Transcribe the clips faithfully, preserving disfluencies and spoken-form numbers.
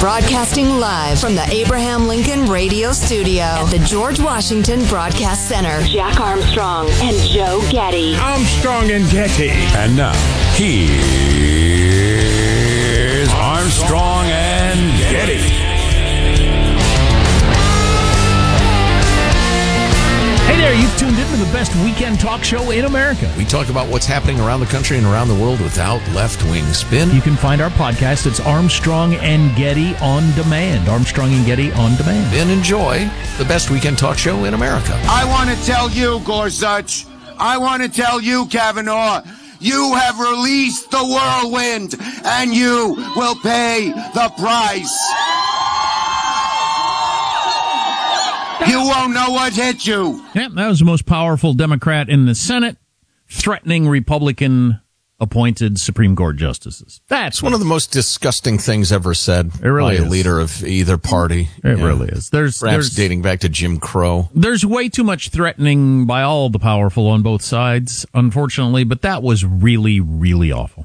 Broadcasting live from the Abraham Lincoln Radio Studio at the George Washington Broadcast Center. Jack Armstrong and Joe Getty. Armstrong and Getty. And now, here's Armstrong and Getty. Hey there, you've tuned into the best weekend talk show in America. We talk about what's happening around the country and around the world without left-wing spin. You can find our podcast. It's Armstrong and Getty on Demand. Armstrong and Getty on Demand. And enjoy the best weekend talk show in America. I want to tell you, Gorsuch, I want to tell you, Kavanaugh, you have released the whirlwind, and you will pay the price. You won't know what hit you. Yeah, that was the most powerful Democrat in the Senate threatening Republican-appointed Supreme Court justices. That's one of the most disgusting things ever said it really by is. a leader of either party. It yeah. really is. There's Perhaps there's, dating back to Jim Crow. There's way too much threatening by all the powerful on both sides, unfortunately, but that was really, really awful.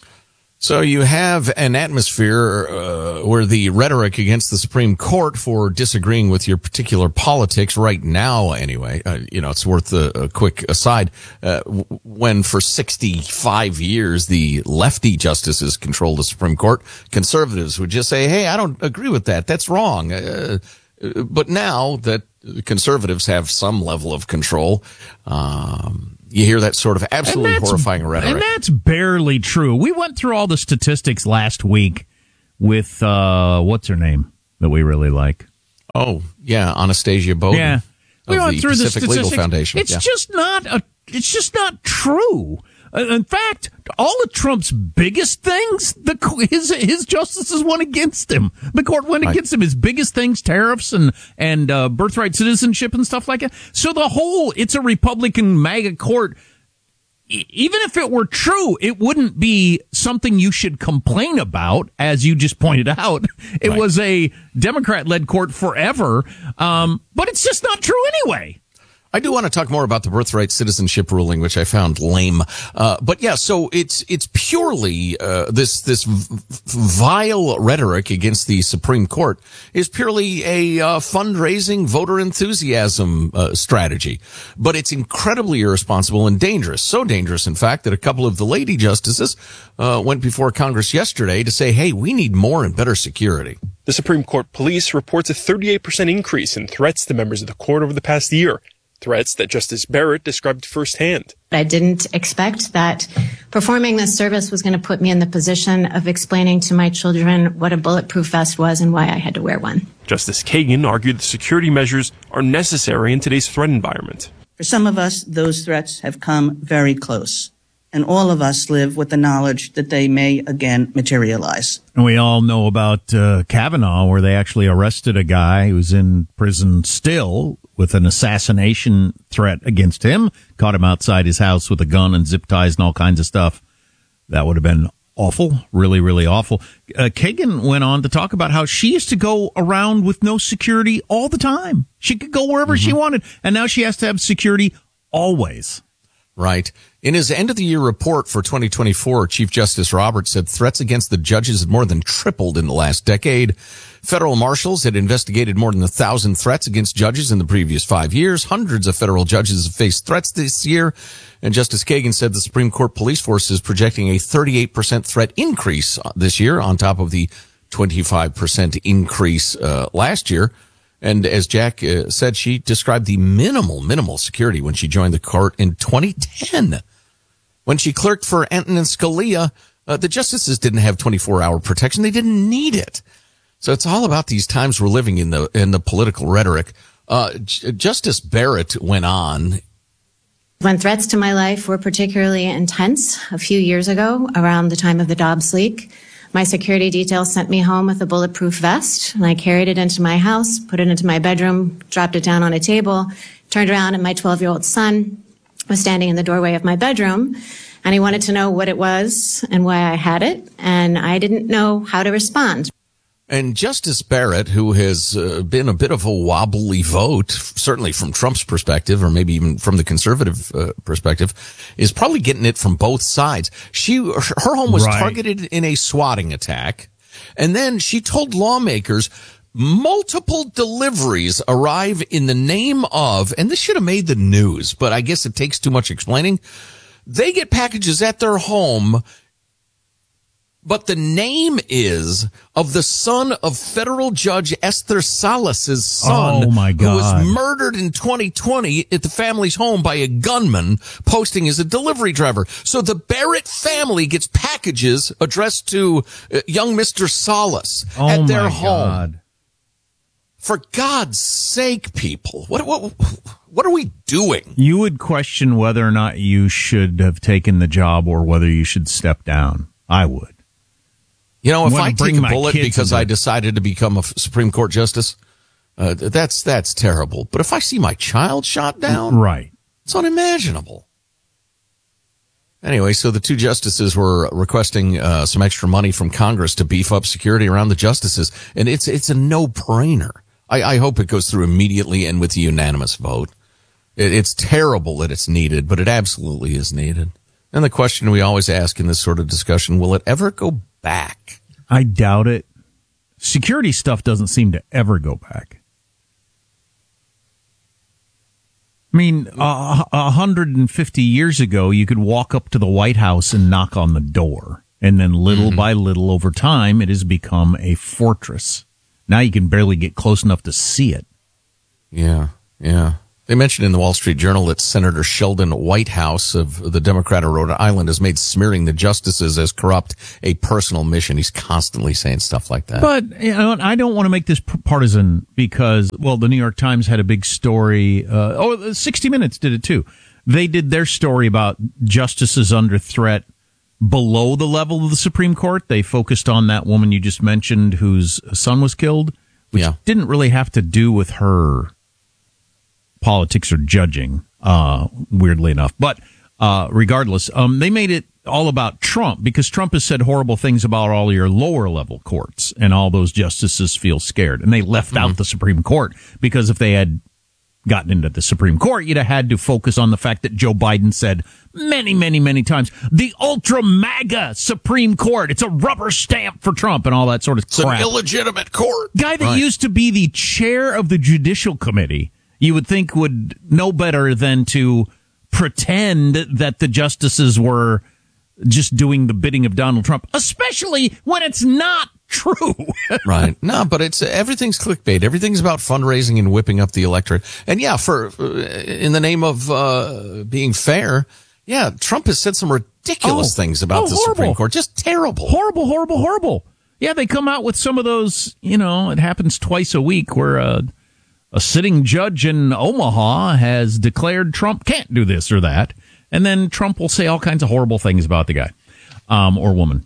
So you have an atmosphere uh, where the rhetoric against the Supreme Court for disagreeing with your particular politics right now, anyway, uh, you know, it's worth a, a quick aside, uh, when for sixty-five years the lefty justices controlled the Supreme Court, conservatives would just say, hey, I don't agree with that. That's wrong. Uh, but now that conservatives have some level of control, um, you hear that sort of absolutely horrifying rhetoric. And that's barely true. We went through all the statistics last week with, uh, what's her name that we really like? Oh, yeah, Anastasia Bowden. Yeah. We of went the through Pacific the Legal Foundation. It's yeah. just not a, it's just not true. Uh, in fact, all of Trump's biggest things, the his his justices went against him. The court went right. against him. His biggest things, tariffs and and uh, birthright citizenship and stuff like that. So the whole, it's a Republican MAGA court. E- even if it were true, it wouldn't be something you should complain about, as you just pointed out. It right. was a Democrat-led court forever, um, but it's just not true anyway. I do want to talk more about the birthright citizenship ruling, which I found lame. Uh, but yeah, so it's, it's purely, uh, this, this v- vile rhetoric against the Supreme Court is purely a, uh, fundraising voter enthusiasm, uh, strategy. But it's incredibly irresponsible and dangerous. So dangerous, in fact, that a couple of the lady justices, uh, went before Congress yesterday to say, hey, we need more and better security. The Supreme Court Police reports a thirty-eight percent increase in threats to members of the court over the past year. Threats that Justice Barrett described firsthand. I didn't expect that performing this service was going to put me in the position of explaining to my children what a bulletproof vest was and why I had to wear one. Justice Kagan argued the security measures are necessary in today's threat environment. For some of us, those threats have come very close, and all of us live with the knowledge that they may again materialize. And we all know about uh, Kavanaugh, where they actually arrested a guy who's in prison still with an assassination threat against him, caught him outside his house with a gun and zip ties and all kinds of stuff. That would have been awful, really, really awful. Uh, Kagan went on to talk about how she used to go around with no security all the time. She could go wherever mm-hmm. she wanted, and now she has to have security always. Right. In his end-of-the-year report for twenty twenty-four, Chief Justice Roberts said threats against the judges had more than tripled in the last decade. Federal marshals had investigated more than a thousand threats against judges in the previous five years. Hundreds of federal judges have faced threats this year. And Justice Kagan said the Supreme Court Police Force is projecting a thirty-eight percent threat increase this year on top of the twenty-five percent increase uh, last year. And as Jack uh, said, she described the minimal, minimal security when she joined the court in twenty ten. When she clerked for Antonin Scalia, uh, the justices didn't have twenty-four hour protection. They didn't need it. So it's all about these times we're living in the in the political rhetoric. Uh, J- Justice Barrett went on. When threats to my life were particularly intense a few years ago, around the time of the Dobbs leak, my security detail sent me home with a bulletproof vest, and I carried it into my house, put it into my bedroom, dropped it down on a table, turned around, and my twelve-year-old son was standing in the doorway of my bedroom, and he wanted to know what it was and why I had it, and I didn't know how to respond. And Justice Barrett, who has uh, been a bit of a wobbly vote, certainly from Trump's perspective, or maybe even from the conservative uh, perspective, is probably getting it from both sides. She, her home was right. targeted in a swatting attack. And then she told lawmakers multiple deliveries arrive in the name of, and this should have made the news, but I guess it takes too much explaining. They get packages at their home, but the name is of the son of federal judge Esther Salas' son, oh my God, who was murdered in twenty twenty at the family's home by a gunman posting as a delivery driver. So the Barrett family gets packages addressed to uh, young Mister Salas oh at their my home. God. For God's sake, people, what what what are we doing? You would question whether or not you should have taken the job or whether you should step down. I would. You know, if I I take a bullet because into- I decided to become a Supreme Court justice, uh, that's that's terrible. But if I see my child shot down, right, it's unimaginable. Anyway, so the two justices were requesting uh, some extra money from Congress to beef up security around the justices, and it's it's a no-brainer. I, I hope it goes through immediately and with a unanimous vote. It, it's terrible that it's needed, but it absolutely is needed. And the question we always ask in this sort of discussion, will it ever go back? I doubt it. Security stuff doesn't seem to ever go back. I mean, uh, one hundred fifty years ago, you could walk up to the White House and knock on the door. And then little mm-hmm. by little over time, it has become a fortress. Now you can barely get close enough to see it. Yeah, yeah. They mentioned in the Wall Street Journal that Senator Sheldon Whitehouse of the Democrat of Rhode Island has made smearing the justices as corrupt a personal mission. He's constantly saying stuff like that. But you know, I don't want to make this partisan because, well, the New York Times had a big story. Uh, oh, sixty minutes did it too. They did their story about justices under threat below the level of the Supreme Court. They focused on that woman you just mentioned whose son was killed, which yeah. didn't really have to do with her politics or judging, uh, weirdly enough. But uh, regardless, um, they made it all about Trump because Trump has said horrible things about all your lower level courts, and all those justices feel scared. And they left mm-hmm. out the Supreme Court because if they had gotten into the Supreme Court, you'd have had to focus on the fact that Joe Biden said many, many, many times, the ultra MAGA Supreme Court, it's a rubber stamp for Trump and all that sort of it's crap. It's an illegitimate court. Guy that right. used to be the chair of the Judicial Committee, you would think would know better than to pretend that the justices were just doing the bidding of Donald Trump, especially when it's not true. Right. No, but it's everything's clickbait. Everything's about fundraising and whipping up the electorate. And yeah, for uh, in the name of uh, being fair, yeah, Trump has said some ridiculous oh, things about oh, the horrible. Supreme Court. Just terrible. Horrible, horrible, horrible. Yeah, they come out with some of those, you know, it happens twice a week where uh, a sitting judge in Omaha has declared Trump can't do this or that. And then Trump will say all kinds of horrible things about the guy um, or woman.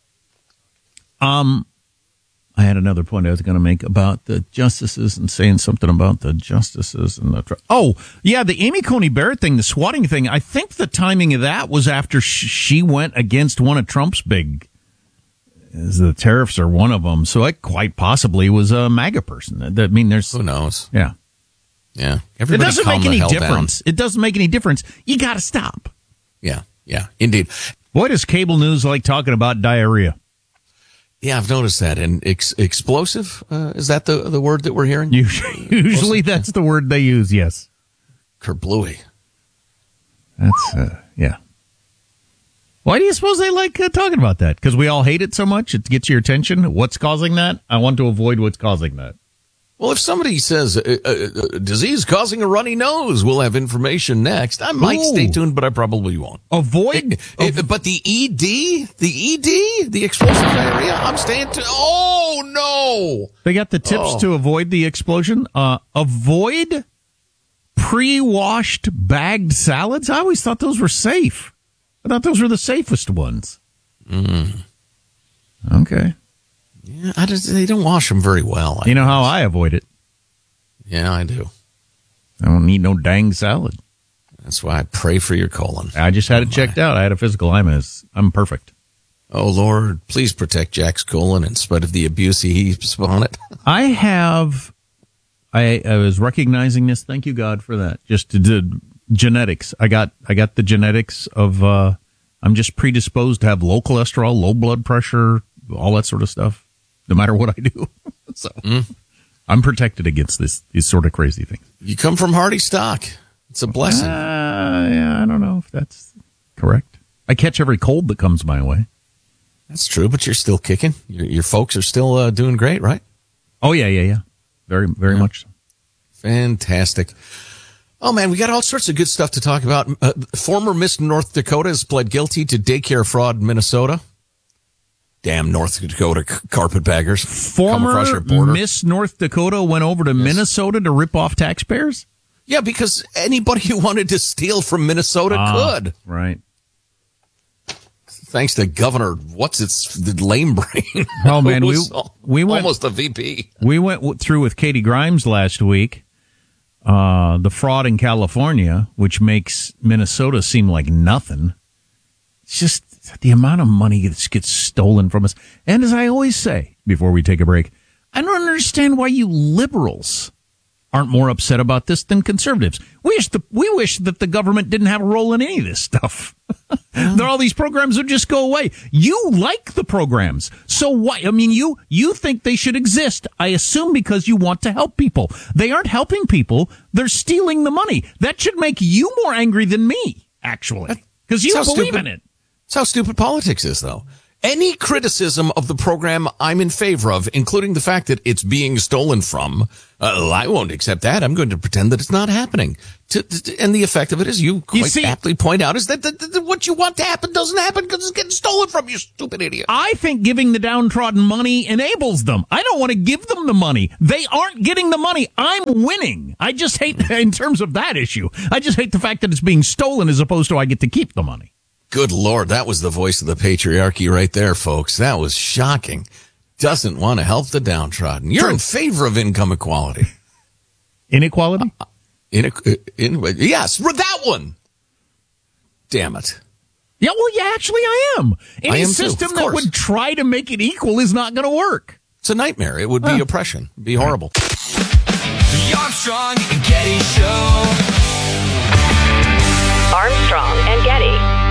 Um, I had another point I was going to make about the justices and saying something about the justices and the. Oh, yeah, the Amy Coney Barrett thing, the swatting thing. I think the timing of that was after she went against one of Trump's big. The tariffs are one of them, so it quite possibly was a MAGA person. I mean, there's who knows? Yeah, yeah. Everybody it doesn't make any difference. Down. It doesn't make any difference. You got to stop. Yeah, yeah, indeed. Boy, does cable news like talking about diarrhea. Yeah, I've noticed that. And ex- explosive, uh, is that the the word that we're hearing? Usually, usually that's the word they use, yes. Kerblooey. That's, uh, yeah. Why do you suppose they like uh, talking about that? Because we all hate it so much? It gets your attention? What's causing that? I want to avoid what's causing that. Well, if somebody says uh, uh, disease causing a runny nose, we'll have information next. I might Ooh. stay tuned, but I probably won't. Avoid, it, it, av- but the E D, the E D, the explosive diarrhea, I'm staying to. Oh no! They got the tips oh. to avoid the explosion. Uh, avoid pre-washed bagged salads. I always thought those were safe. I thought those were the safest ones. Mm. Okay. Yeah, I just, they don't wash them very well. I you know guess. how I avoid it? Yeah, I do. I don't eat no dang salad. That's why I pray for your colon. I just had it checked out. I had a physical. I'm a, I'm perfect. Oh, Lord, please protect Jack's colon in spite of the abuse he heaps upon it. I have, I, I was recognizing this. Thank you, God, for that. Just to do genetics. I got, I got the genetics of, uh, I'm just predisposed to have low cholesterol, low blood pressure, all that sort of stuff. no matter what I do. So mm. I'm protected against this these sort of crazy things. You come from hardy stock. It's a blessing. Uh, yeah, I don't know if that's correct. I catch every cold that comes my way. That's true, but you're still kicking. Your, your folks are still uh, doing great, right? Oh, yeah, yeah, yeah. Very, very yeah. much so. Fantastic. Oh, man, we got all sorts of good stuff to talk about. Uh, former Miss North Dakota has pled guilty to daycare fraud in Minnesota. Damn North Dakota c- carpetbaggers. Former Miss North Dakota went over to yes. Minnesota to rip off taxpayers? Yeah, because anybody who wanted to steal from Minnesota uh, could. Right. Thanks to Governor, what's its the lame brain? Oh, man, we, we went. Almost a V P. We went through with Katie Grimes last week. Uh, the fraud in California, which makes Minnesota seem like nothing. It's just the amount of money that gets stolen from us. And as I always say before we take a break, I don't understand why you liberals aren't more upset about this than conservatives. We wish, the, we wish that the government didn't have a role in any of this stuff. There are all these programs that just go away. You like the programs. So why? I mean, you, you think they should exist. I assume because you want to help people. They aren't helping people. They're stealing the money. That should make you more angry than me, actually. Because you believe stupid, in it. That's how stupid politics is, though. Any criticism of the program I'm in favor of, including the fact that it's being stolen from, uh, I won't accept that. I'm going to pretend that it's not happening. To, to, and the effect of it, as you quite you see, aptly point out, is that the, the, what you want to happen doesn't happen because it's getting stolen from you, stupid idiot. I think giving the downtrodden money enables them. I don't want to give them the money. They aren't getting the money. I'm winning. I just hate, in terms of that issue, I just hate the fact that it's being stolen as opposed to I get to keep the money. Good Lord, that was the voice of the patriarchy right there, folks. That was shocking. Doesn't want to help the downtrodden. You're in favor of income equality. Inequality? Uh, in, in, yes, that one. Damn it. Yeah, well, yeah, actually I am. Any I am system too, that would try to make it equal is not going to work. It's a nightmare. It would be uh. oppression. It'd be horrible. The Armstrong and Getty Show. Armstrong and Getty.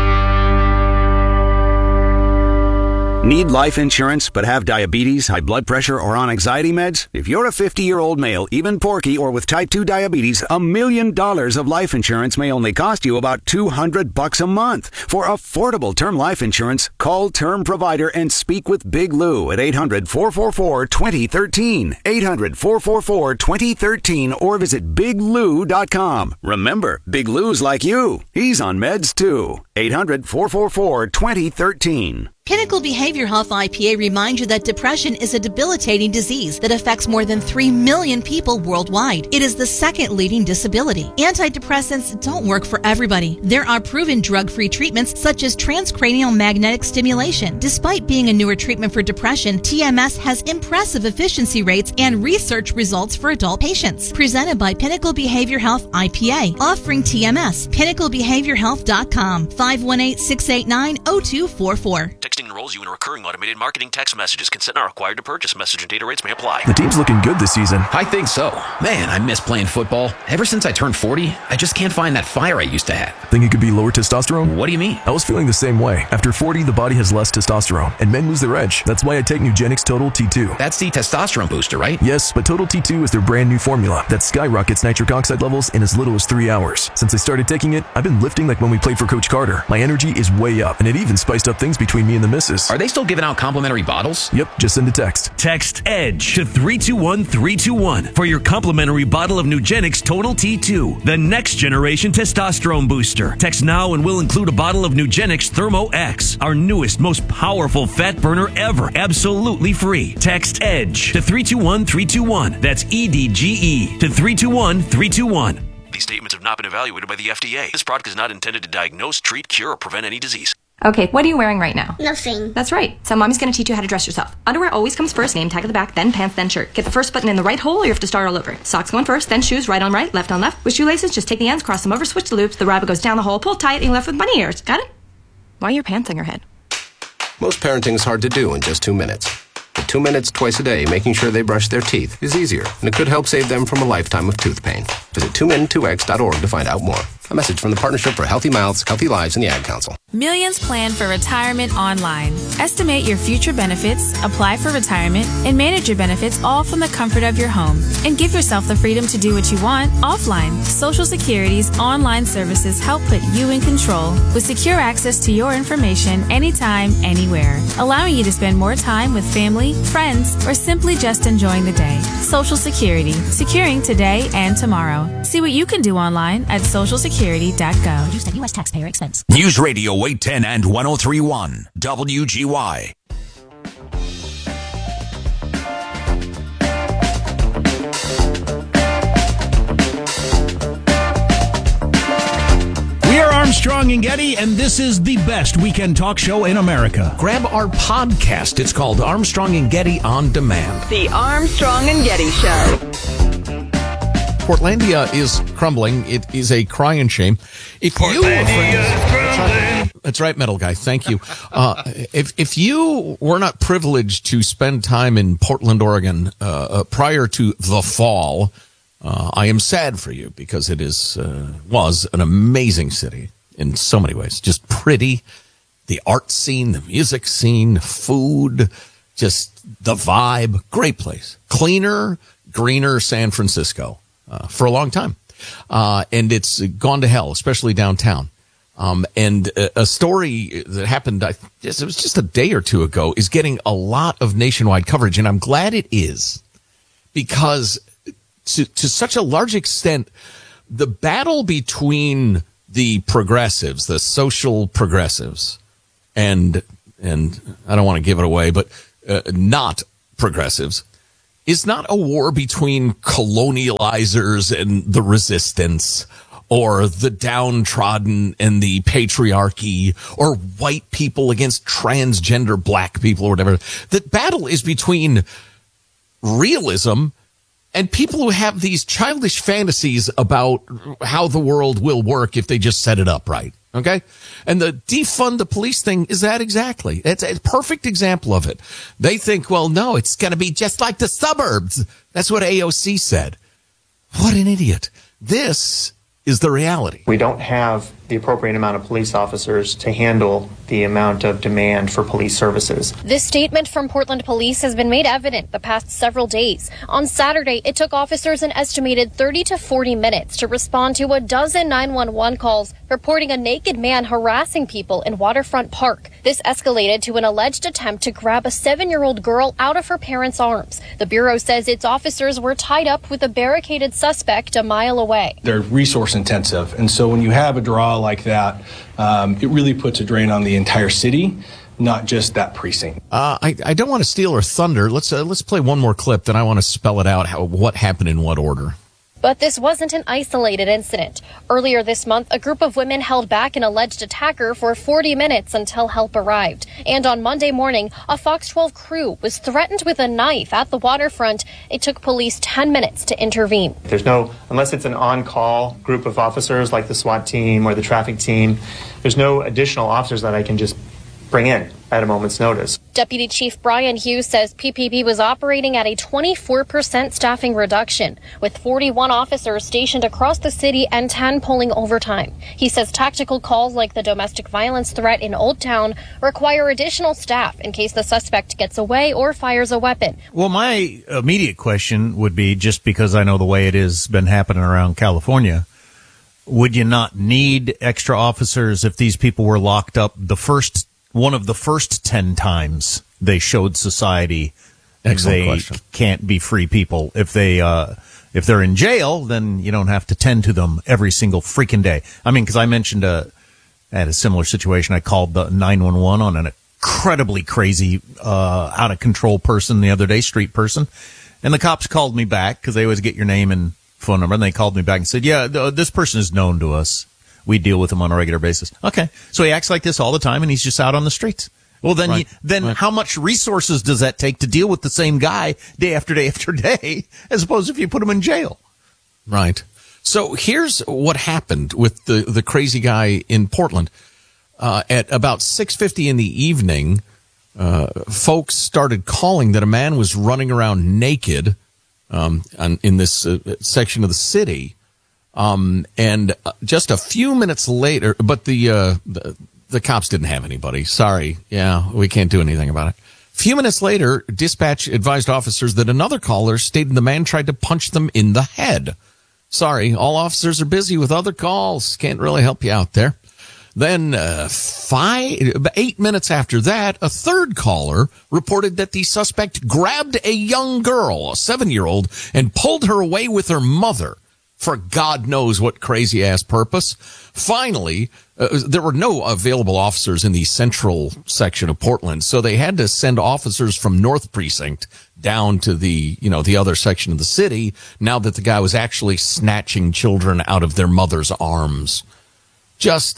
Need life insurance but have diabetes, high blood pressure, or on anxiety meds? If you're a fifty-year-old male, even porky, or with type two diabetes, a million dollars of life insurance may only cost you about two hundred bucks a month. For affordable term life insurance, call Term Provider and speak with Big Lou at eight hundred, four four four, two zero one three, eight hundred, four four four, two zero one three, or visit big lou dot com. Remember, Big Lou's like you. He's on meds too. eight hundred, four four four, two zero one three. Pinnacle Behavior Health I P A reminds you that depression is a debilitating disease that affects more than three million people worldwide. It is the second leading disability. Antidepressants don't work for everybody. There are proven drug-free treatments such as transcranial magnetic stimulation. Despite being a newer treatment for depression, T M S has impressive efficiency rates and research results for adult patients. Presented by Pinnacle Behavior Health I P A, offering T M S. pinnacle behavior health dot com, five one eight, six eight nine, zero two four four. Texting enrolls you in a recurring automated marketing text messages. Consent not required to purchase. Message and data rates may apply. The team's looking good this season. I think so. Man, I miss playing football. Ever since I turned forty, I just can't find that fire I used to have. Think it could be lower testosterone? What do you mean? I was feeling the same way. After forty, the body has less testosterone, and men lose their edge. That's why I take Nugenix Total T two. That's the testosterone booster, right? Yes, but Total T two is their brand new formula that skyrockets nitric oxide levels in as little as three hours. Since I started taking it, I've been lifting like when we played for Coach Carter. My energy is way up, and it even spiced up things between me and the missus. Are they still giving out complimentary bottles? Yep, just send a text. Text EDGE to three two one, three two one for your complimentary bottle of Nugenix Total T two, the next generation testosterone booster. Text now and we'll include a bottle of Nugenix Thermo X, our newest, most powerful fat burner ever, absolutely free. Text EDGE to three two one, three two one. That's E D G E to three two one, three two one. These statements have not been evaluated by the F D A. This product is not intended to diagnose, treat, cure, or prevent any disease. Okay, what are you wearing right now? Nothing. That's right. So mommy's going to teach you how to dress yourself. Underwear always comes first, name tag at the back, then pants, then shirt. Get the first button in the right hole or you have to start all over. Socks going first, then shoes, right on right, left on left. With shoelaces, just take the ends, cross them over, switch the loops, the rabbit goes down the hole, pull tight, and you're left with bunny ears. Got it? Why are your pants on your head? Most parenting is hard to do in just two minutes. But two minutes twice a day making sure they brush their teeth is easier, and it could help save them from a lifetime of tooth pain. Visit two min two x dot org to find out more. A message from the Partnership for Healthy Mouths, Healthy Lives, and the Ad Council. Millions plan for retirement online. Estimate your future benefits, apply for retirement, and manage your benefits all from the comfort of your home. And give yourself the freedom to do what you want offline. Social Security's online services help put you in control with secure access to your information anytime, anywhere, allowing you to spend more time with family, friends, or simply just enjoying the day. Social Security, securing today and tomorrow. See what you can do online at social security dot gov. Used at U S taxpayer expense. News Radio eight ten and one oh three point one W G Y. We are Armstrong and Getty, and this is the best weekend talk show in America. Grab our podcast. It's called Armstrong and Getty On Demand. The Armstrong and Getty Show. Portlandia is crumbling. It is a crying shame. If you, friends, that's right, that's right, metal guy. Thank you. Uh, if if you were not privileged to spend time in Portland, Oregon, uh, uh, prior to the fall, uh, I am sad for you because it is uh, was an amazing city in so many ways. Just pretty, the art scene, the music scene, food, just the vibe. Great place. Cleaner, greener San Francisco. Uh, for a long time. Uh, and it's gone to hell, especially downtown. Um, and a, a story that happened, I guess it was just a day or two ago, is getting a lot of nationwide coverage. And I'm glad it is, because to, to such a large extent, the battle between the progressives, the social progressives, and, and I don't want to give it away, but uh, not progressives, is not a war between colonializers and the resistance, or the downtrodden and the patriarchy, or white people against transgender black people, or whatever. The battle is between realism and people who have these childish fantasies about how the world will work if they just set it up right. Okay? And the defund the police thing is that exactly. It's a perfect example of it. They think, well, no, it's going to be just like the suburbs. That's what A O C said. What an idiot. This is the reality. We don't have the appropriate amount of police officers to handle the amount of demand for police services. This statement from Portland Police has been made evident the past several days. On Saturday, it took officers an estimated thirty to forty minutes to respond to a dozen nine one one calls reporting a naked man harassing people in Waterfront Park. This escalated to an alleged attempt to grab a seven-year-old girl out of her parents' arms. The Bureau says its officers were tied up with a barricaded suspect a mile away. They're resource intensive, and so when you have a draw like that, um, it really puts a drain on the entire city, not just that precinct. Uh, I, I don't want to steal her thunder. Let's uh, let's play one more clip, then I want to spell it out, how what happened in what order. But this wasn't an isolated incident. Earlier this month, a group of women held back an alleged attacker for forty minutes until help arrived. And on Monday morning, a Fox twelve crew was threatened with a knife at the waterfront. It took police ten minutes to intervene. There's no, unless it's an on-call group of officers like the SWAT team or the traffic team, there's no additional officers that I can just bring in at a moment's notice. Deputy Chief Brian Hughes says P P P was operating at a twenty-four percent staffing reduction, with forty-one officers stationed across the city and ten pulling overtime. He says tactical calls like the domestic violence threat in Old Town require additional staff in case the suspect gets away or fires a weapon. Well, my immediate question would be, just because I know the way it has been happening around California, would you not need extra officers if these people were locked up the first one of the first ten times they showed society Excellent they question. can't be free people? If they uh if they're in jail, then you don't have to tend to them every single freaking day. I mean, because I mentioned a I had a similar situation. I called the nine one one on an incredibly crazy, uh out of control person the other day, street person, and the cops called me back because they always get your name and phone number, and they called me back and said, "Yeah, th- this person is known to us. We deal with him on a regular basis." Okay, so he acts like this all the time, and he's just out on the streets. Well, then, Right. you, then Right. how much resources does that take to deal with the same guy day after day after day, as opposed to if you put him in jail? Right. So here's what happened with the, the crazy guy in Portland. Uh, at about six fifty in the evening, uh, folks started calling that a man was running around naked um, on, in this uh, section of the city. Um, and uh, just a few minutes later, but the, uh, the, the cops didn't have anybody. Sorry. Yeah, we can't do anything about it. A few minutes later, dispatch advised officers that another caller stated the man tried to punch them in the head. Sorry, all officers are busy with other calls. Can't really help you out there. Then uh, five, eight minutes after that, a third caller reported that the suspect grabbed a young girl, a seven-year-old, and pulled her away with her mother for God knows what crazy-ass purpose. Finally, uh, there were no available officers in the central section of Portland, so they had to send officers from North Precinct down to the, you know, the other section of the city now that the guy was actually snatching children out of their mother's arms. Just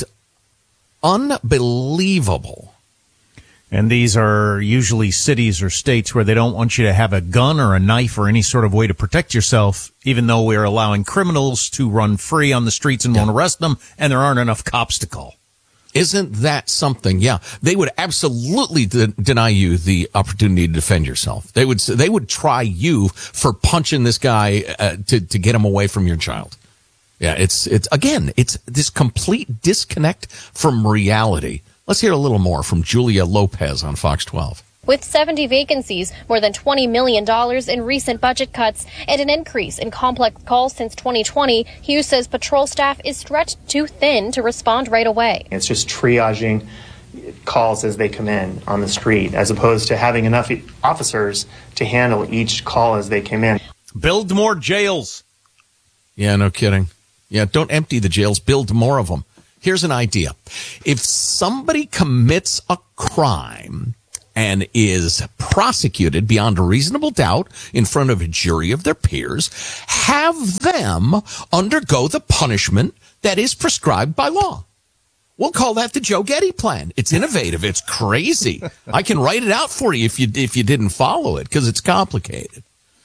unbelievable. And these are usually cities or states where they don't want you to have a gun or a knife or any sort of way to protect yourself, even though we're allowing criminals to run free on the streets and won't arrest them, and there aren't enough cops to call. Isn't that something? Yeah, they would absolutely de- deny you the opportunity to defend yourself. They would they would try you for punching this guy uh, to to get him away from your child. Yeah, it's it's again, it's this complete disconnect from reality. Let's hear a little more from Julia Lopez on Fox twelve. With seventy vacancies, more than twenty million dollars in recent budget cuts, and an increase in complex calls since twenty twenty, Hughes says patrol staff is stretched too thin to respond right away. It's just triaging calls as they come in on the street, as opposed to having enough officers to handle each call as they come in. Build more jails. Yeah, no kidding. Yeah, don't empty the jails, build more of them. Here's an idea. If somebody commits a crime and is prosecuted beyond a reasonable doubt in front of a jury of their peers, have them undergo the punishment that is prescribed by law. We'll call that the Joe Getty plan. It's innovative. It's crazy. I can write it out for you if you if you didn't follow it, because it's complicated.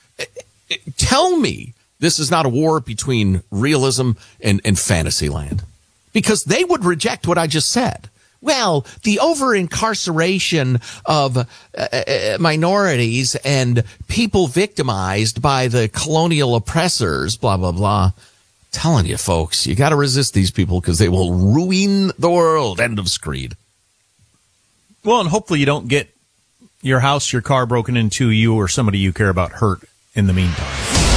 Tell me this is not a war between realism and, and fantasy land, because they would reject what I just said. Well, the over-incarceration of uh, uh, minorities and people victimized by the colonial oppressors, blah, blah, blah. Telling you, folks, you got to resist these people because they will ruin the world. End of screed. Well, and hopefully you don't get your house, your car broken into, you or somebody you care about hurt in the meantime.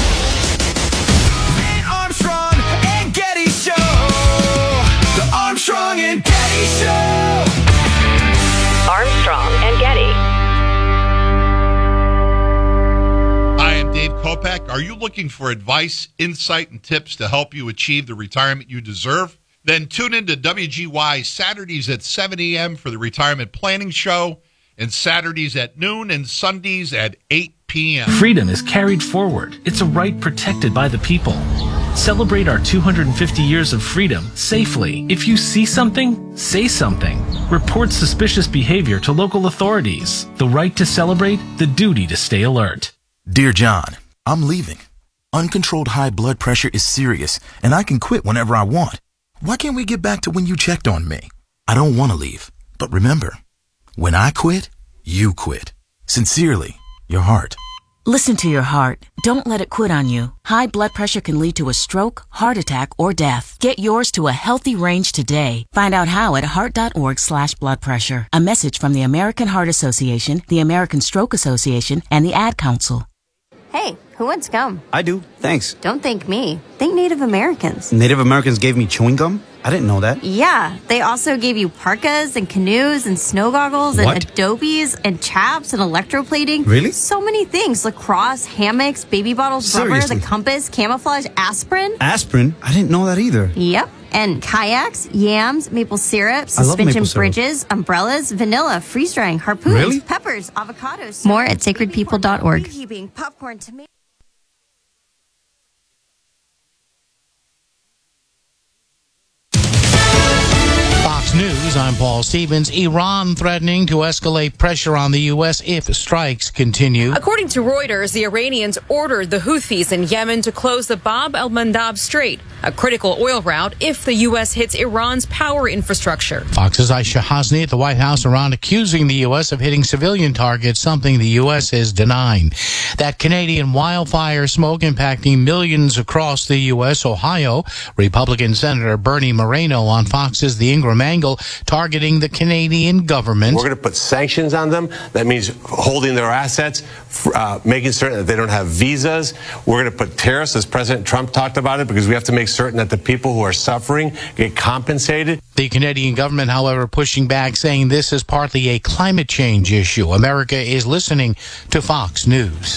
Armstrong and Getty Show. The Armstrong and Getty Show. Armstrong and Getty. Hi, I'm Dave Kopak. Are you looking for advice, insight, and tips to help you achieve the retirement you deserve? Then tune in to W G Y Saturdays at seven a.m. for the Retirement Planning Show, and Saturdays at noon and Sundays at eight p.m. Freedom is carried forward. It's a right protected by the people. Celebrate our two hundred fifty years of freedom safely. If you see something, say something. Report suspicious behavior to local authorities. The right to celebrate, the duty to stay alert. Dear John, I'm leaving. Uncontrolled high blood pressure is serious, and I can quit whenever I want. Why can't we get back to when you checked on me? I don't want to leave, but remember, when I quit, you quit. Sincerely, your heart. Listen to your heart. Don't let it quit on you. High blood pressure can lead to a stroke, heart attack, or death. Get yours to a healthy range today. Find out how at heart.org slash blood pressure. A message from the American Heart Association, the American Stroke Association, and the Ad Council. Hey, who wants gum? I do, thanks. Don't thank me. Thank Native Americans. Native Americans gave me chewing gum? I didn't know that. Yeah, they also gave you parkas and canoes and snow goggles and What? adobes and chaps and electroplating. Really? So many things. Lacrosse, hammocks, baby bottles, rubber, Seriously? the compass, camouflage, aspirin. Aspirin? I didn't know that either. Yep. And kayaks, yams, maple syrup, I love suspension maple syrup. bridges, umbrellas, vanilla, freeze-drying, harpoons, Really? peppers, avocados. More at sacred people dot org. Popcorn, tomato. Fox News, I'm Paul Stevens. Iran threatening to escalate pressure on the U S if strikes continue. According to Reuters, the Iranians ordered the Houthis in Yemen to close the Bab el-Mandab Strait, a critical oil route if the U S hits Iran's power infrastructure. Fox's Aisha Hasni at the White House. Iran accusing the U S of hitting civilian targets, something the U S is denying. That Canadian wildfire smoke impacting millions across the U S. Ohio, Republican Senator Bernie Moreno on Fox's The Ingram Angle, targeting the Canadian government. We're going to put sanctions on them. That means holding their assets, uh, making certain that they don't have visas. We're going to put tariffs, as President Trump talked about it, because we have to make certain that the people who are suffering get compensated. The Canadian government, however, pushing back, saying this is partly a climate change issue. America is listening to Fox News.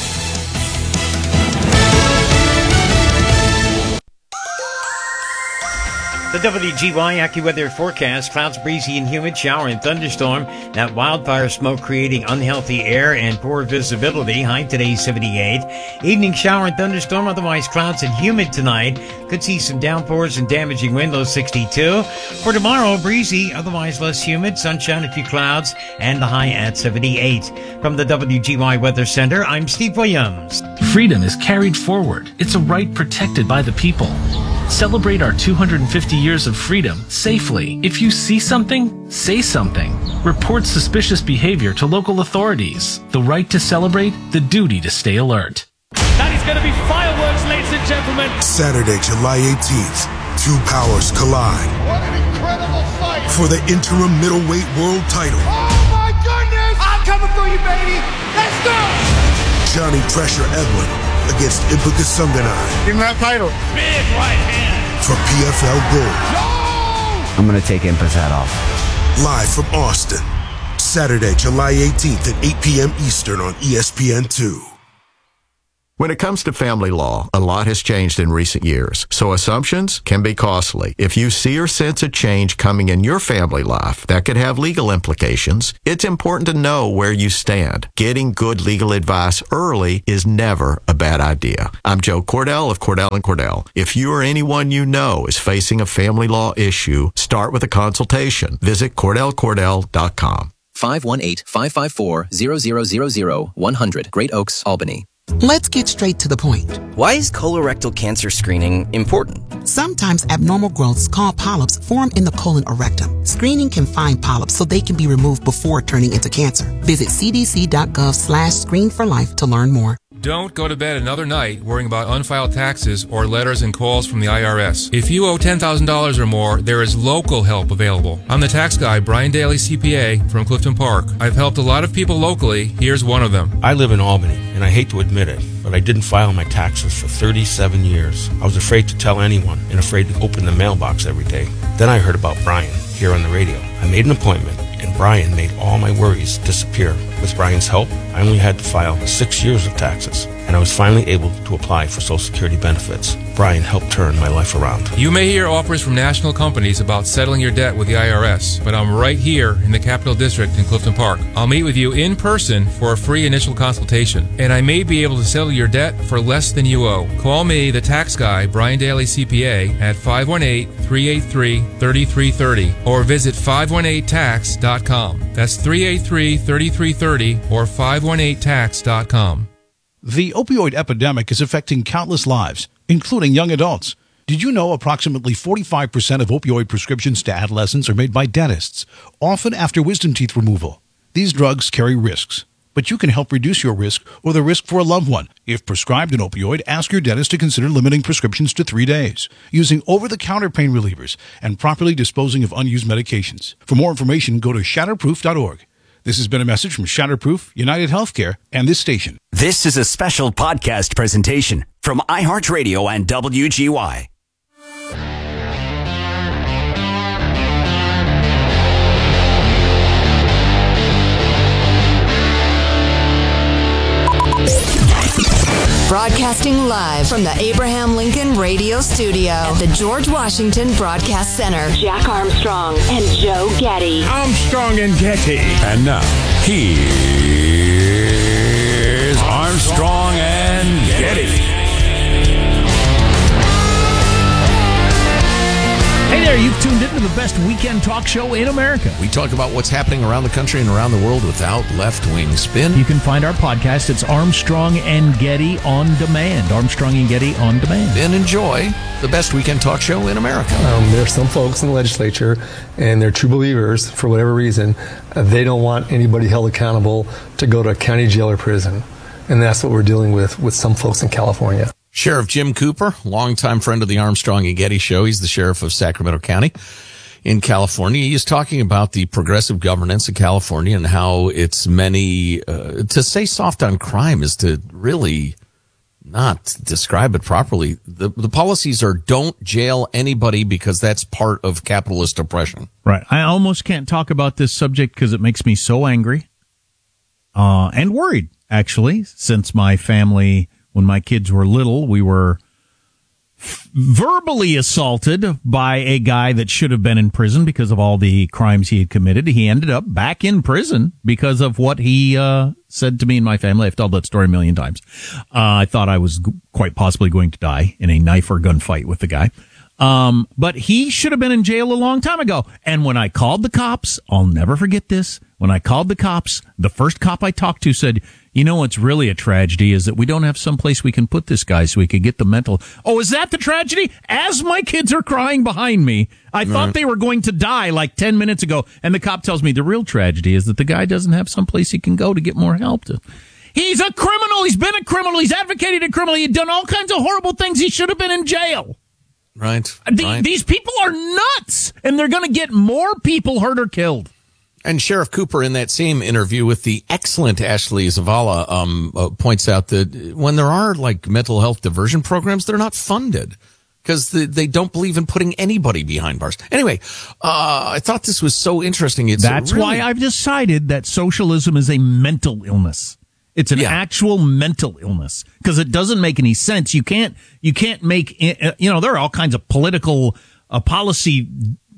The W G Y AccuWeather forecast: clouds, breezy and humid, shower and thunderstorm. That wildfire smoke creating unhealthy air and poor visibility. High today seventy-eight. Evening shower and thunderstorm, otherwise clouds and humid tonight. Could see some downpours and damaging wind, low sixty-two. For tomorrow, breezy, otherwise less humid, sunshine, a few clouds, and the high at seventy-eight. From the W G Y Weather Center, I'm Steve Williams. Freedom is carried forward. It's a right protected by the people. Celebrate our two hundred fifty years of freedom safely. If you see something, say something. Report suspicious behavior to local authorities. The right to celebrate, the duty to stay alert. That is going to be fireworks, ladies and gentlemen. Saturday, July eighteenth, two powers collide. What an incredible fight. For the interim middleweight world title. Oh my goodness! I'm coming for you, baby. Let's go! Johnny Pressure Edwin against Ibuka Sunganai. Give him that title. Big right hand. For P F L Gold. No! I'm going to take Impa's hat off. Live from Austin. Saturday, July eighteenth at eight p.m. Eastern on E S P N two. When it comes to family law, a lot has changed in recent years, so assumptions can be costly. If you see or sense a change coming in your family life that could have legal implications, it's important to know where you stand. Getting good legal advice early is never a bad idea. I'm Joe Cordell of Cordell and Cordell. If you or anyone you know is facing a family law issue, start with a consultation. Visit Cordell Cordell dot com. five one eight, five five four, zero zero zero zero, one hundred, Great Oaks, Albany. Let's get straight to the point. Why is colorectal cancer screening important? Sometimes abnormal growths called polyps form in the colon or rectum. Screening can find polyps so they can be removed before turning into cancer. Visit c d c dot gov slash screen for life to learn more. Don't go to bed another night worrying about unfiled taxes or letters and calls from the I R S. If you owe ten thousand dollars or more, there is local help available. I'm the tax guy, Brian Daly, C P A, from Clifton Park. I've helped a lot of people locally. Here's one of them. I live in Albany, and I hate to admit it, but I didn't file my taxes for thirty-seven years. I was afraid to tell anyone and afraid to open the mailbox every day. Then I heard about Brian here on the radio. I made an appointment, and Brian made all my worries disappear. With Brian's help, I only had to file six years of taxes, and I was finally able to apply for Social Security benefits. Brian helped turn my life around. You may hear offers from national companies about settling your debt with the I R S, but I'm right here in the Capital District in Clifton Park. I'll meet with you in person for a free initial consultation, and I may be able to settle your debt for less than you owe. Call me, the tax guy, Brian Daly, C P A, at five one eight, three eight three, three three three zero or visit five one eight tax dot com. That's three eight three, three three three zero or five one eight tax dot com. The opioid epidemic is affecting countless lives, including young adults. Did you know approximately forty-five percent of opioid prescriptions to adolescents are made by dentists, often after wisdom teeth removal? These drugs carry risks, but you can help reduce your risk or the risk for a loved one. If prescribed an opioid, ask your dentist to consider limiting prescriptions to three days, using over-the-counter pain relievers, and properly disposing of unused medications. For more information, go to shatterproof dot org. This has been a message from Shatterproof, United Healthcare, and this station. This is a special podcast presentation from iHeartRadio and W G Y. Broadcasting live from the Abraham Lincoln Radio Studio at the George Washington Broadcast Center. Jack Armstrong and Joe Getty. Armstrong and Getty. And now, here's Armstrong and Getty. Hey there, you've tuned into the the best weekend talk show in America. We talk about what's happening around the country and around the world without left-wing spin. You can find our podcast. It's Armstrong and Getty on Demand. Armstrong and Getty on Demand. And enjoy the best weekend talk show in America. Um, there are some folks in the legislature, and they're true believers, for whatever reason, uh, they don't want anybody held accountable to go to county jail or prison. And that's what we're dealing with with some folks in California. Sheriff Jim Cooper, longtime friend of the Armstrong and Getty show. He's the sheriff of Sacramento County in California. He's talking about the progressive governance of California and how it's many, uh, to say soft on crime is to really not describe it properly. The, the policies are don't jail anybody because that's part of capitalist oppression. Right. I almost can't talk about this subject because it makes me so angry uh, and worried, actually, since my family, when my kids were little, we were f- verbally assaulted by a guy that should have been in prison because of all the crimes he had committed. He ended up back in prison because of what he uh, said to me and my family. I've told that story a million times. Uh, I thought I was g- quite possibly going to die in a knife or gunfight with the guy. Um, but he should have been in jail a long time ago. And when I called the cops, I'll never forget this. When I called the cops, the first cop I talked to said, you know what's really a tragedy is that we don't have some place we can put this guy so we could get the mental. Oh, is that the tragedy? As my kids are crying behind me, I right. thought they were going to die like ten minutes ago. And the cop tells me the real tragedy is that the guy doesn't have some place he can go to get more help. To. He's a criminal. He's been a criminal. He's advocated a criminal. He's done all kinds of horrible things. He should have been in jail. Right. The, right. These people are nuts, and they're going to get more people hurt or killed. And Sheriff Cooper, in that same interview with the excellent Ashley Zavala, um, uh, points out that when there are like mental health diversion programs, they're not funded because the, they don't believe in putting anybody behind bars. Anyway, uh, I thought this was so interesting. It's That's really- why I've decided that socialism is a mental illness. It's an yeah. actual mental illness because it doesn't make any sense. You can't, you can't make, you know, there are all kinds of political uh, policy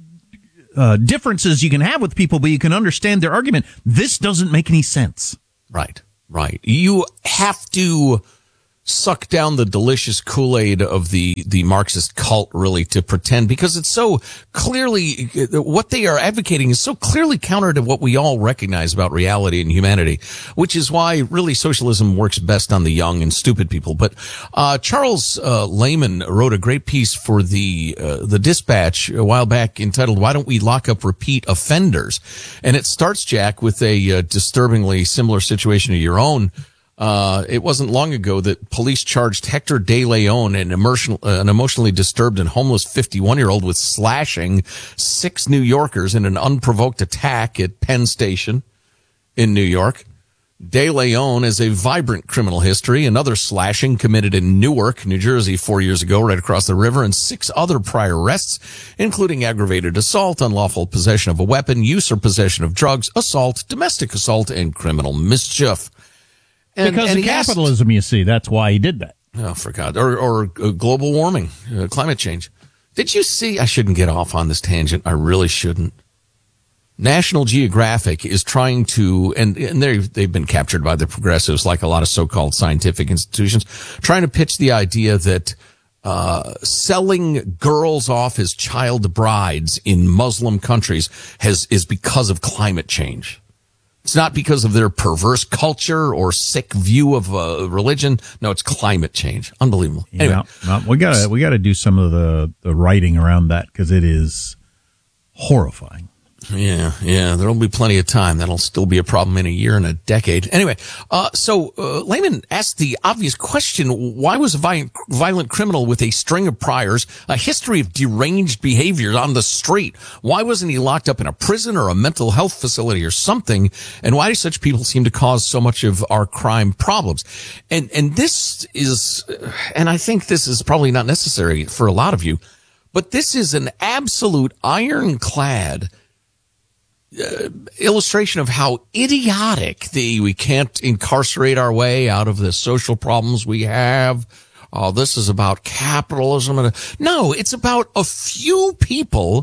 uh, differences you can have with people, but you can understand their argument. This doesn't make any sense. Right, right. You have to suck down the delicious Kool-Aid of the, the Marxist cult, really, to pretend, because it's so clearly, what they are advocating is so clearly counter to what we all recognize about reality and humanity, which is why really socialism works best on the young and stupid people. But uh Charles uh, Lehman wrote a great piece for the uh, the Dispatch a while back entitled, "Why Don't We Lock Up Repeat Offenders?" And it starts, Jack, with a uh, disturbingly similar situation to your own. Uh, it wasn't long ago that police charged Hector De Leon, an, emotional, uh, an emotionally disturbed and homeless fifty-one-year-old, with slashing six New Yorkers in an unprovoked attack at Penn Station in New York. De Leon has a vibrant criminal history, another slashing committed in Newark, New Jersey, four years ago, right across the river, and six other prior arrests, including aggravated assault, unlawful possession of a weapon, use or possession of drugs, assault, domestic assault, and criminal mischief. And, because and of capitalism, asked, you see. That's why he did that. Oh, for God. Or, or uh, global warming, uh, climate change. Did you see? I shouldn't get off on this tangent. I really shouldn't. National Geographic is trying to, and, and they've been captured by the progressives, like a lot of so-called scientific institutions, trying to pitch the idea that uh selling girls off as child brides in Muslim countries has is because of climate change. It's not because of their perverse culture or sick view of uh, religion. No, it's climate change. Unbelievable. Anyway, yeah, we gotta we gotta do some of the the writing around that because it is horrifying. Yeah, yeah, there'll be plenty of time. That'll still be a problem in a year and a decade. Anyway, uh, so uh, Lehman asked the obvious question, why was a violent, violent criminal with a string of priors, a history of deranged behavior on the street, why wasn't he locked up in a prison or a mental health facility or something, and why do such people seem to cause so much of our crime problems? And, and this is, and I think this is probably not necessary for a lot of you, but this is an absolute ironclad Uh, illustration of how idiotic the we can't incarcerate our way out of the social problems we have. Oh, this is about capitalism. And no, it's about a few people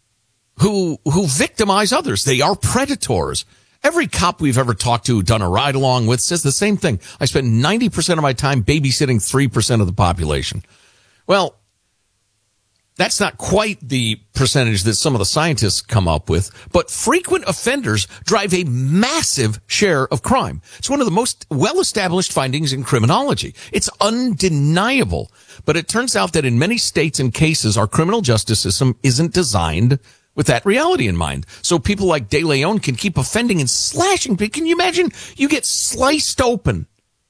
who who victimize others. They are predators. Every cop we've ever talked to, done a ride along with, says the same thing. I spend ninety percent of my time babysitting three percent of the population. Well, That's not quite the percentage that some of the scientists come up with, but frequent offenders drive a massive share of crime. It's one of the most well-established findings in criminology. It's undeniable. But it turns out that in many states and cases, our criminal justice system isn't designed with that reality in mind. So people like De Leon can keep offending and slashing. Can you imagine you get sliced open?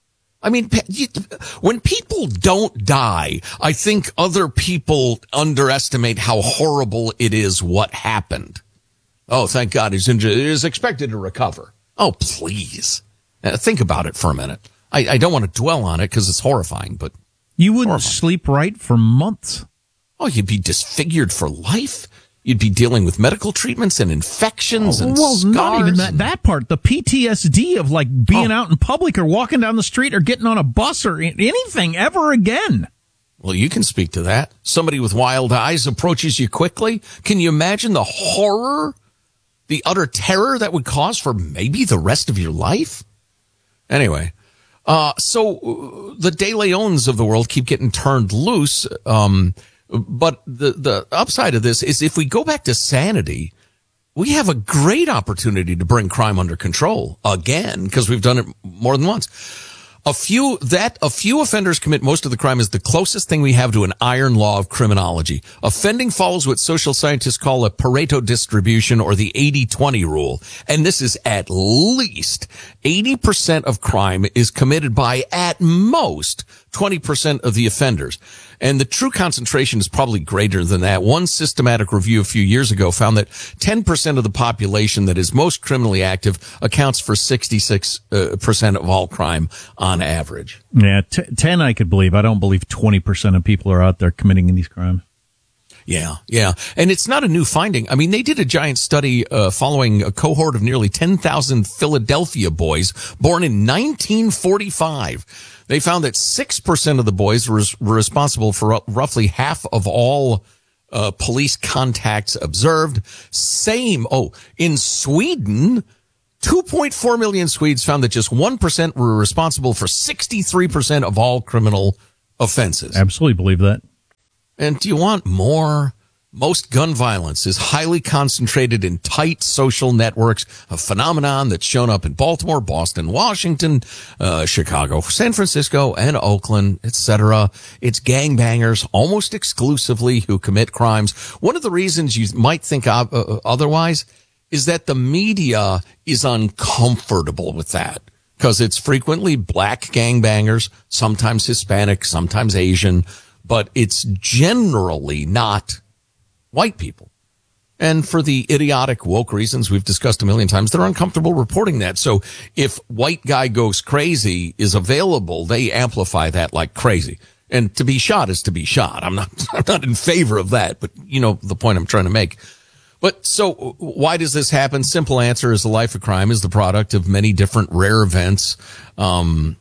I mean, when people don't die, I think other people underestimate how horrible it is what happened. Oh, thank God he's injured. He is expected to recover. Oh, please. Uh, think about it for a minute. I, I don't want to dwell on it because it's horrifying, but you wouldn't horrifying. sleep right for months. Oh, you'd be disfigured for life. You'd be dealing with medical treatments and infections and well, scars. Not even that, that part. The P T S D of like being oh. out in public or walking down the street or getting on a bus or anything ever again. Well, you can speak to that. Somebody with wild eyes approaches you quickly. Can you imagine the horror, the utter terror that would cause for maybe the rest of your life? Anyway, uh, so uh, the De Leons of the world keep getting turned loose. Um, But the, the upside of this is if we go back to sanity, we have a great opportunity to bring crime under control again, because we've done it more than once. A few, that, a few offenders commit most of the crime is the closest thing we have to an iron law of criminology. Offending follows what social scientists call a Pareto distribution or the eighty twenty rule. And this is at least eighty percent of crime is committed by at most twenty percent of the offenders. And the true concentration is probably greater than that. One systematic review a few years ago found that ten percent of the population that is most criminally active accounts for sixty-six percent of all crime on average. Yeah, t- ten I could believe. I don't believe twenty percent of people are out there committing these crimes. Yeah, yeah. And it's not a new finding. I mean, they did a giant study uh, following a cohort of nearly ten thousand Philadelphia boys born in nineteen forty-five. They found that six percent of the boys were, were responsible for r- roughly half of all uh, police contacts observed. Same, oh, in Sweden, two point four million Swedes found that just one percent were responsible for sixty-three percent of all criminal offenses. Absolutely believe that. And do you want more? Most gun violence is highly concentrated in tight social networks, a phenomenon that's shown up in Baltimore, Boston, Washington, uh, Chicago, San Francisco, and Oakland, et cetera. It's gangbangers almost exclusively who commit crimes. One of the reasons you might think uh, otherwise is that the media is uncomfortable with that because it's frequently black gangbangers, sometimes Hispanic, sometimes Asian, but it's generally not white people. And for the idiotic woke reasons we've discussed a million times, they're uncomfortable reporting that. So if white guy goes crazy is available, they amplify that like crazy. And to be shot is to be shot. I'm not, I'm not in favor of that, but you know the point I'm trying to make. But so why does this happen? Simple answer is the life of crime is the product of many different rare events. Um,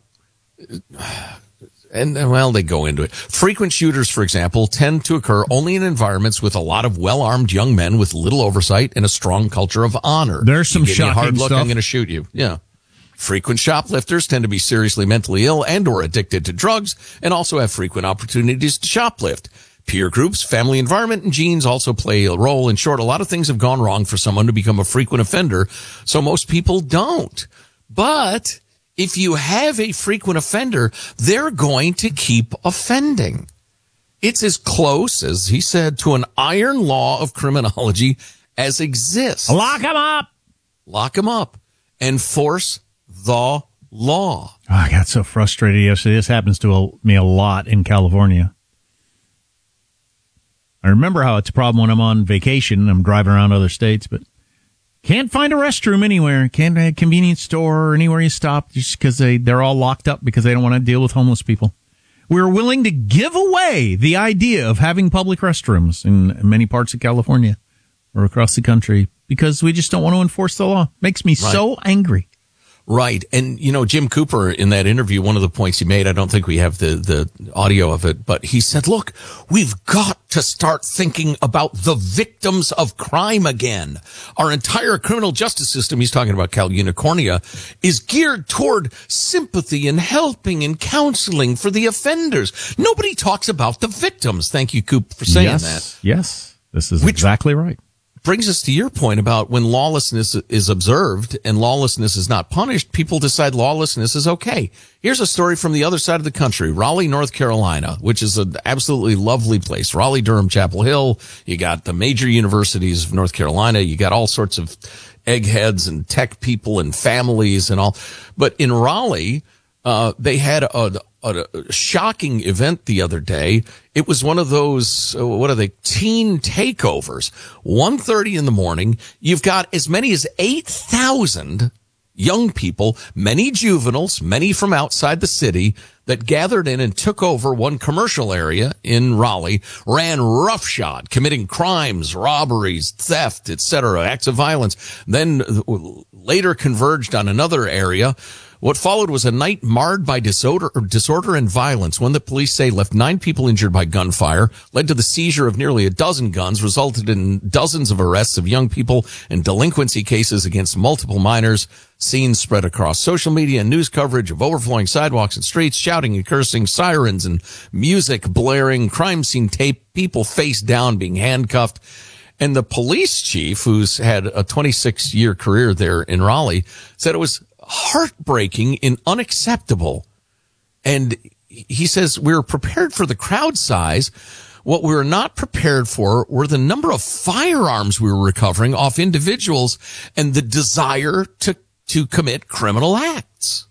And, well, they go into it. Frequent shooters, for example, tend to occur only in environments with a lot of well-armed young men with little oversight and a strong culture of honor. There's some you give shocking me a hard look, stuff. I'm going to shoot you. Yeah. Frequent shoplifters tend to be seriously mentally ill and or addicted to drugs and also have frequent opportunities to shoplift. Peer groups, family environment, and genes also play a role. In short, a lot of things have gone wrong for someone to become a frequent offender, so most people don't. But if you have a frequent offender, they're going to keep offending. It's as close, as he said, to an iron law of criminology as exists. Lock them up. Lock them up. Enforce the law. Oh, I got so frustrated yesterday. This happens to a, me a lot in California. I remember how it's a problem when I'm on vacation and I'm driving around other states, but can't find a restroom anywhere. Can't a convenience store or anywhere you stop just because they, they're all locked up because they don't want to deal with homeless people. We're willing to give away the idea of having public restrooms in many parts of California or across the country because we just don't want to enforce the law. Makes me Right. so angry. Right. And, you know, Jim Cooper, in that interview, one of the points he made, I don't think we have the, the audio of it, but he said, look, we've got to start thinking about the victims of crime again. Our entire criminal justice system, he's talking about Cal Unicornia, is geared toward sympathy and helping and counseling for the offenders. Nobody talks about the victims. Thank you, Coop, for saying yes, that. Yes, this is Which exactly right. Brings us to your point about when lawlessness is observed and lawlessness is not punished, people decide lawlessness is okay. Here's a story from the other side of the country, Raleigh, North Carolina, which is an absolutely lovely place. Raleigh, Durham, Chapel Hill. You got the major universities of North Carolina. You got all sorts of eggheads and tech people and families and all. But in Raleigh, uh, they had a, a, a shocking event the other day. It was one of those, uh, what are they, teen takeovers. one thirty in the morning, you've got as many as eight thousand young people, many juveniles, many from outside the city, that gathered in and took over one commercial area in Raleigh, ran roughshod, committing crimes, robberies, theft, et cetera, acts of violence, then later converged on another area. What followed was a night marred by disorder, disorder and violence, one that police say left nine people injured by gunfire, led to the seizure of nearly a dozen guns, resulted in dozens of arrests of young people and delinquency cases against multiple minors. Scenes spread across social media and news coverage of overflowing sidewalks and streets, shouting and cursing, sirens and music blaring, crime scene tape, people face down being handcuffed. And the police chief, who's had a twenty-six year career there in Raleigh, said it was heartbreaking and unacceptable. And he says, we were prepared for the crowd size. What we were not prepared for were the number of firearms we were recovering off individuals and the desire to, to commit criminal acts.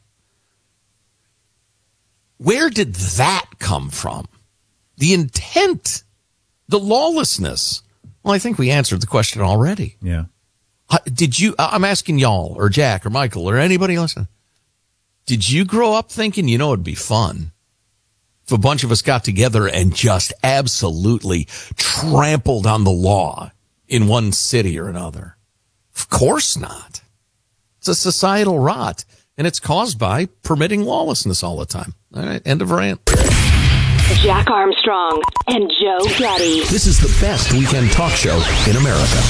Where did that come from? The intent, the lawlessness. Well, I think we answered the question already. Yeah. Did you, I'm asking y'all or Jack or Michael or anybody listening, did you grow up thinking, you know, it'd be fun if a bunch of us got together and just absolutely trampled on the law in one city or another? Of course not. It's a societal rot, and it's caused by permitting lawlessness all the time. All right, end of rant. Jack Armstrong and Joe Getty. This is the best weekend talk show in America.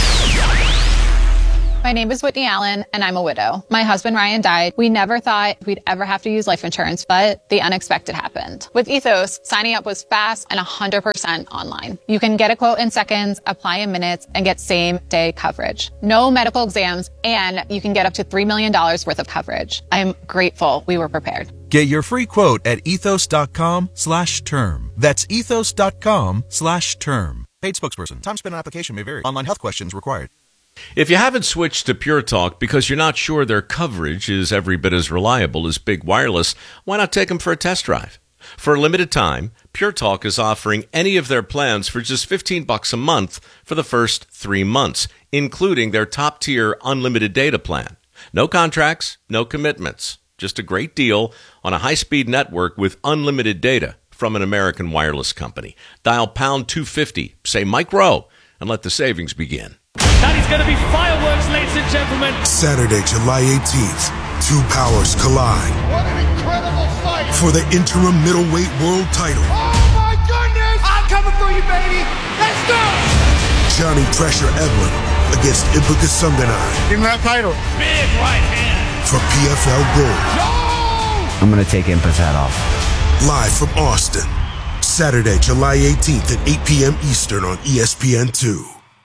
My name is Whitney Allen, and I'm a widow. My husband, Ryan, died. We never thought we'd ever have to use life insurance, but the unexpected happened. With Ethos, signing up was fast and one hundred percent online. You can get a quote in seconds, apply in minutes, and get same-day coverage. No medical exams, and you can get up to three million dollars worth of coverage. I'm grateful we were prepared. Get your free quote at ethos.com slash term. That's ethos.com slash term. Paid spokesperson. Time spent on application may vary. Online health questions required. If you haven't switched to Pure Talk because you're not sure their coverage is every bit as reliable as Big Wireless, why not take them for a test drive? For a limited time, Pure Talk is offering any of their plans for just fifteen bucks a month for the first three months, including their top-tier unlimited data plan. No contracts, no commitments. Just a great deal on a high-speed network with unlimited data from an American wireless company. Dial pound two fifty, say Mike Rowe, and let the savings begin. That is going to be fireworks, ladies and gentlemen. Saturday, July eighteenth, two powers collide. What an incredible fight. For the interim middleweight world title. Oh, my goodness. I'm coming for you, baby. Let's go. Johnny Pressure Edlin against Ibuka Sundanai. Give him that title. Big right hand. For P F L Gold. No! I'm going to take Impa's hat off. Live from Austin. Saturday, July eighteenth at eight p.m. Eastern on E S P N two.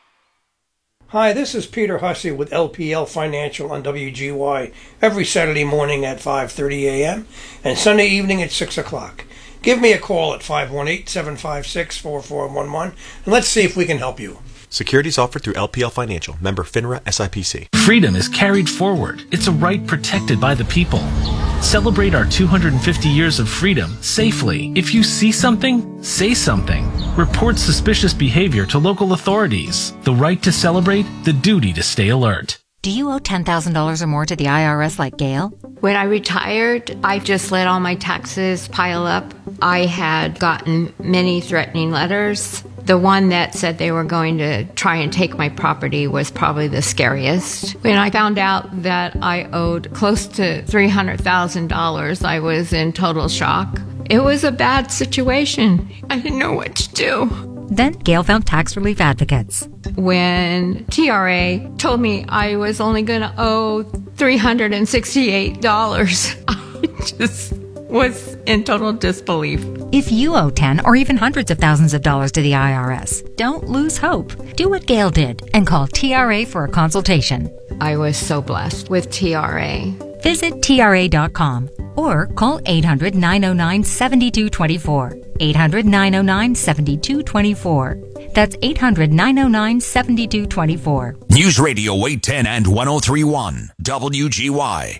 Hi, this is Peter Hussey with L P L Financial on W G Y every Saturday morning at five thirty a.m. and Sunday evening at six o'clock. Give me a call at five one eight, seven five six, four four one one and let's see if we can help you. Securities offered through L P L Financial, member FINRA S I P C. Freedom is carried forward. It's a right protected by the people. Celebrate our two hundred fifty years of freedom safely. If you see something, say something. Report suspicious behavior to local authorities. The right to celebrate, the duty to stay alert. Do you owe ten thousand dollars or more to the I R S like Gail? When I retired, I just let all my taxes pile up. I had gotten many threatening letters. The one that said they were going to try and take my property was probably the scariest. When I found out that I owed close to three hundred thousand dollars, I was in total shock. It was a bad situation. I didn't know what to do. Then Gail found tax relief advocates. When T R A told me I was only going to owe three hundred sixty-eight dollars, I just was in total disbelief. If you owe ten or even hundreds of thousands of dollars to the I R S, don't lose hope. Do what Gail did and call T R A for a consultation. I was so blessed with T R A. Visit T R A dot com or call eight hundred, nine oh nine, seven two two four. eight hundred, nine oh nine, seven two two four. That's eight hundred, nine oh nine, seven two two four. News Radio eight ten and one oh three point one W G Y.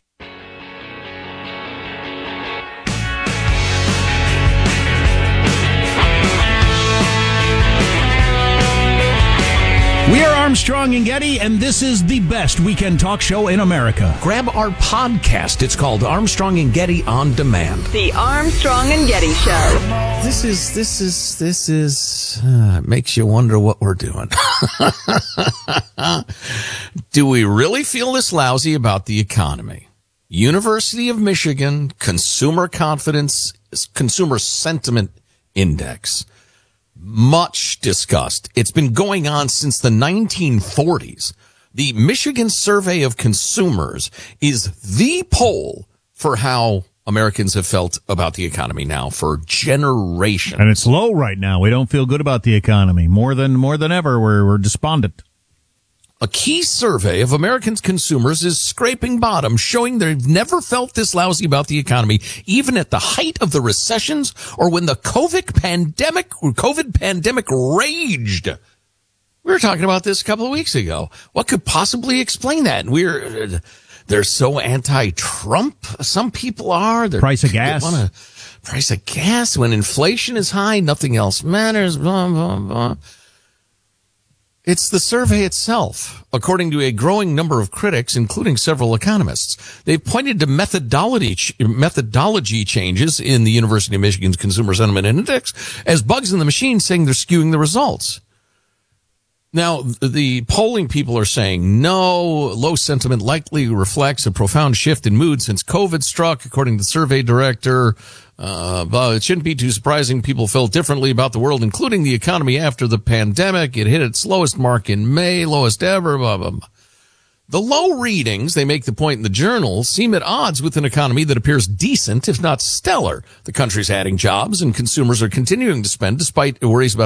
We are Armstrong and Getty, and this is the best weekend talk show in America. Grab our podcast. It's called Armstrong and Getty On Demand. The Armstrong and Getty Show. This is, this is, this is, uh, makes you wonder what we're doing. Do we really feel this lousy about the economy? University of Michigan Consumer Confidence, Consumer Sentiment Index. Much discussed. It's been going on since the nineteen forties. The Michigan Survey of Consumers is the poll for how Americans have felt about the economy now for generations. And it's low right now. We don't feel good about the economy. More than more than ever, we're, we're despondent. A key survey of American consumers is scraping bottom, showing they've never felt this lousy about the economy, even at the height of the recessions or when the COVID pandemic, COVID pandemic raged. We were talking about this a couple of weeks ago. What could possibly explain that? We're, they're so anti-Trump. Some people are. They're, price of gas. They wanna, price of gas. When inflation is high, nothing else matters. Blah, blah, blah. It's the survey itself, according to a growing number of critics, including several economists. They've pointed to methodology methodology changes in the University of Michigan's Consumer Sentiment Index as bugs in the machine, saying they're skewing the results. Now, the polling people are saying, no, low sentiment likely reflects a profound shift in mood since COVID struck, according to the survey director. Uh, but it shouldn't be too surprising. People felt differently about the world, including the economy after the pandemic. It hit its lowest mark in May, lowest ever, blah, blah, blah. The low readings, they make the point in the journal, seem at odds with an economy that appears decent, if not stellar. The country's adding jobs and consumers are continuing to spend despite worries about